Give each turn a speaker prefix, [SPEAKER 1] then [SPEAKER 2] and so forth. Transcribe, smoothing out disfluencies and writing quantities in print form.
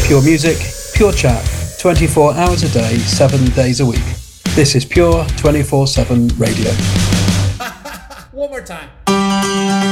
[SPEAKER 1] Pure music, pure chat, 24 hours a day, 7 days a week. This is Pure 24/7 Radio.
[SPEAKER 2] One more time.